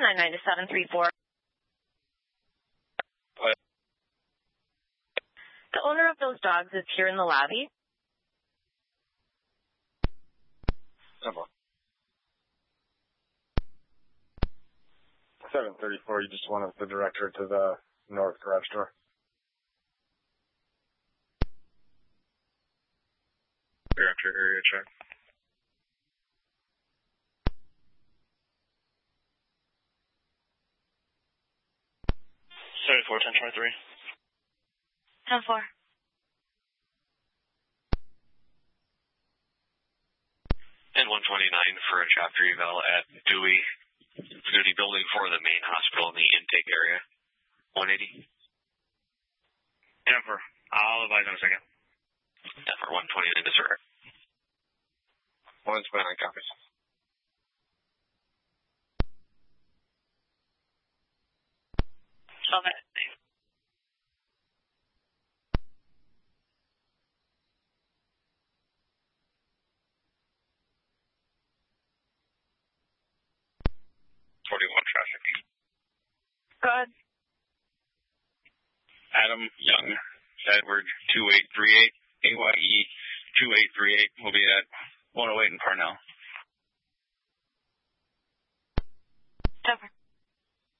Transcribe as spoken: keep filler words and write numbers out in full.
nine nine to seven three four. What? The owner of those dogs is here in the lobby. Simple. seven thirty-four, you just wanted the director to the north garage door. Director area check. seventy-four, ten twenty-three. ten four. And one twenty-nine for a chapter eval at Dewey. Duty building for the main hospital in the intake area. one eighty. Denver, I'll advise in a second. Denver, one twenty-nine to sir. one twenty-nine copies. So that. forty-one traffic. Good. Adam Young, Edward two eight three eight, A Y E two eight three eight. We'll be at one oh eight in Parnell. Denver.